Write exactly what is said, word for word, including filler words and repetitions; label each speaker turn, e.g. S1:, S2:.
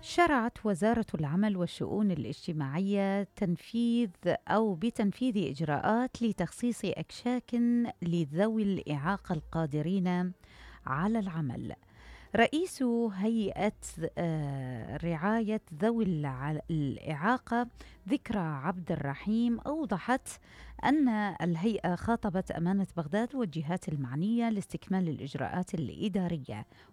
S1: شرعت وزارة العمل والشؤون الاجتماعية تنفيذ أو بتنفيذ إجراءات لتخصيص أكشاك لذوي الإعاقة القادرين على العمل. رئيس هيئة آه، رعاية ذوي الع- الإعاقة ذكرى عبد الرحيم أوضحت أن الهيئة خاطبت أمانة بغداد والجهات المعنية لاستكمال الإجراءات الإدارية